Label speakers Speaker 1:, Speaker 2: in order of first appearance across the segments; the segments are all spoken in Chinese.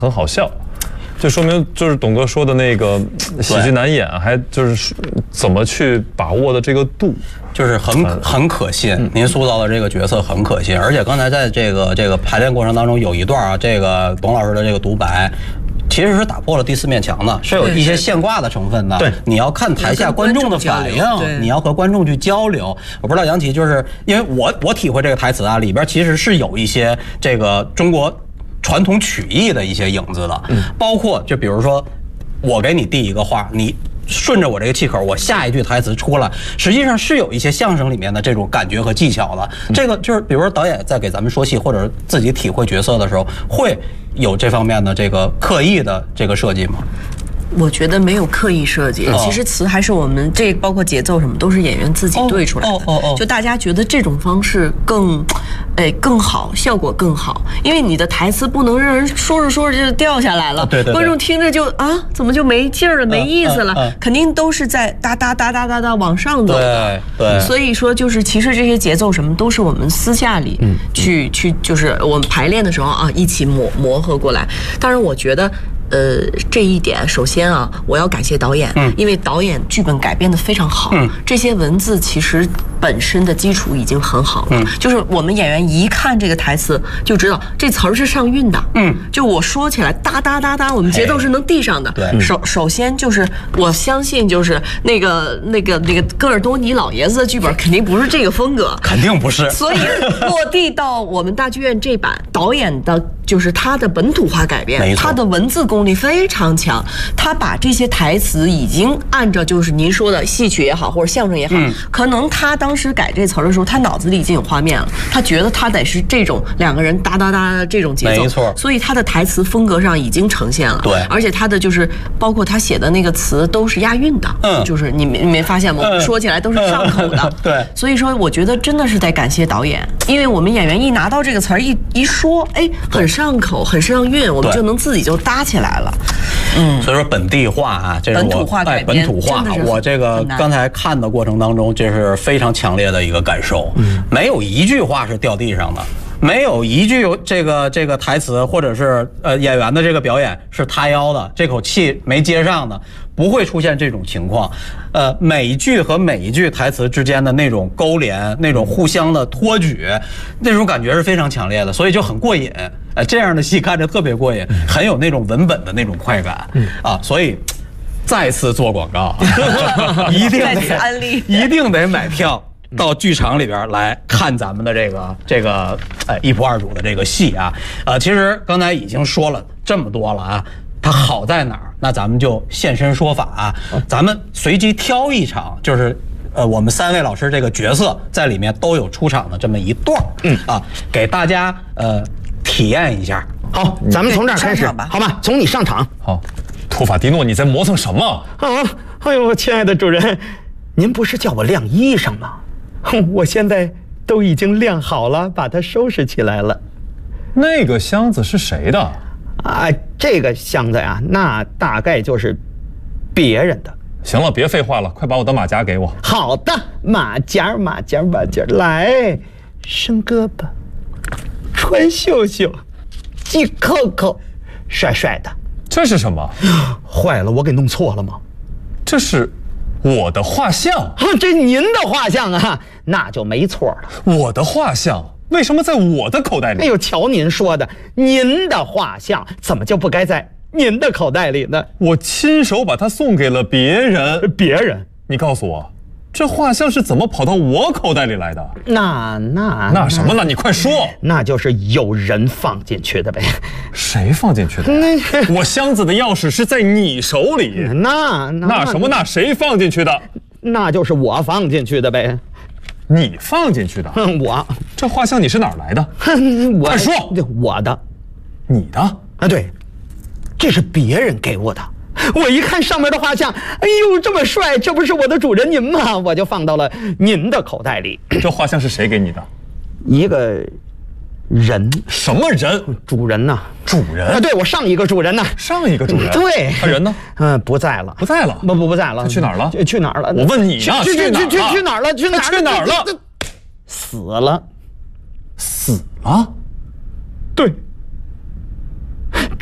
Speaker 1: 很好笑。就说明就是董哥说的那个喜剧难演，还就是怎么去把握的这个度，
Speaker 2: 就是很可信。您塑造的这个角色很可信，而且刚才在这个排练过程当中有一段啊，这个董老师的这个独白。其实是打破了第四面墙的，是有一些现挂的成分的。对，你要看台下观众的反应，你要和观众去交流。我不知道杨琪，就是因为我体会这个台词啊，里边其实是有一些这个中国传统曲艺的一些影子的，包括就比如说，我给你递一个话，你顺着我这个气口，我下一句台词出来，实际上是有一些相声里面的这种感觉和技巧的。这个就是，比如说导演在给咱们说戏，或者自己体会角色的时候，会有这方面的这个刻意的这个设计吗？
Speaker 3: 我觉得没有刻意设计，其实词还是我们这包括节奏什么都是演员自己对出来的。就大家觉得这种方式更好，效果更好，因为你的台词不能让人说着说着就掉下来了，观众听着就怎么就没劲儿了，没意思了，肯定都是在哒哒哒哒哒哒往上走的。对，所以说就是其实这些节奏什么都是我们私下里去就是我们排练的时候啊一起磨合过来。当然我觉得。这一点，首先啊，我要感谢导演，因为导演剧本改编得非常好，这些文字其实本身的基础已经很好了，就是我们演员一看这个台词就知道这词儿是上韵的，就我说起来哒哒哒哒，我们节奏是能递上的。对，首先就是我相信就是那个戈尔多尼老爷子的剧本肯定不是这个风格，
Speaker 2: 肯定不是，
Speaker 3: 所以落地到我们大剧院这版，导演的就是他的本土化改编，他的文字功力非常强，他把这些台词已经按照就是您说的戏曲也好或者相声也好，可能他当时改这词儿的时候，他脑子里已经有画面了，他觉得他得是这种两个人哒哒哒的这种节奏，
Speaker 2: 没错，
Speaker 3: 所以他的台词风格上已经呈现了。对，而且他的就是包括他写的那个词都是押韵的，就是你没发现吗？我们说起来都是上口的。对，所以说我觉得真的是得感谢导演，因为我们演员一拿到这个词儿一说，很上口，很上韵，我们就能自己就搭起来了。
Speaker 2: 所以说本地化啊，这是我
Speaker 3: 本土化改编，
Speaker 2: 本土化，我这个刚才看的过程当中，这是非常强烈的一个感受。没有一句话是掉地上的，没有一句这个台词或者是演员的这个表演是塌腰的，这口气没接上的，不会出现这种情况。每一句和每一句台词之间的那种勾连，那种互相的托举，那种感觉是非常强烈的，所以就很过瘾。这样的戏看着特别过瘾，很有那种文本的那种快感所以再次做广告，一定得买票到剧场里边来看咱们的这个一仆二主的这个戏啊。其实刚才已经说了这么多了啊，它好在哪儿？那咱们就现身说法啊，咱们随机挑一场，就是我们3位老师这个角色在里面都有出场的这么一段给大家体验一下。
Speaker 4: 好，咱们从这儿开始吧，好吗？从你上场。
Speaker 1: 好，托法迪诺，你在磨蹭什么？
Speaker 4: 哎呦，亲爱的主人，您不是叫我晾衣裳吗？我现在都已经晾好了，把它收拾起来了。
Speaker 1: 那个箱子是谁的？
Speaker 4: 这个箱子呀，那大概就是别人的。
Speaker 1: 行了，别废话了，快把我的马甲给我。
Speaker 4: 好的，马甲，来，伸胳膊，穿袖袖，系扣扣，帅帅的。
Speaker 1: 这是什么？
Speaker 4: 坏了，我给弄错了吗？
Speaker 1: 这是我的画像。
Speaker 4: 这您的画像啊，那就没错了。
Speaker 1: 我的画像为什么在我的口袋里？
Speaker 4: 哎呦，瞧您说的，您的画像怎么就不该在您的口袋里呢？
Speaker 1: 我亲手把它送给了别人。
Speaker 4: 别人？
Speaker 1: 你告诉我，这画像是怎么跑到我口袋里来的？
Speaker 4: 那
Speaker 1: 什么呢？你快说。
Speaker 4: 那就是有人放进去的呗。
Speaker 1: 谁放进去的？我箱子的钥匙是在你手里。那什么？那谁放进去的？
Speaker 4: 那就是我放进去的呗。
Speaker 1: 你放进去的？
Speaker 4: 我。
Speaker 1: 这画像你是哪儿来的？快说。
Speaker 4: 我的。
Speaker 1: 你的？
Speaker 4: 啊，对，这是别人给我的。我一看上面的画像，哎呦，这么帅，这不是我的主人您吗？我就放到了您的口袋里。
Speaker 1: 这画像是谁给你的？
Speaker 4: 一个人。
Speaker 1: 什么人？
Speaker 4: 主人呐。
Speaker 1: 主人
Speaker 4: 啊，对，我上一个主人呢。
Speaker 1: 上一个主人。
Speaker 4: 对。
Speaker 1: 他人呢？
Speaker 4: 不在了。
Speaker 1: 不在了？
Speaker 4: 不在了。
Speaker 1: 他去哪儿了？
Speaker 4: 去哪儿了？
Speaker 1: 我问你啊，去
Speaker 4: 哪儿了？去哪儿了？死了。
Speaker 1: 死了？
Speaker 4: 对。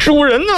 Speaker 4: 主人呢？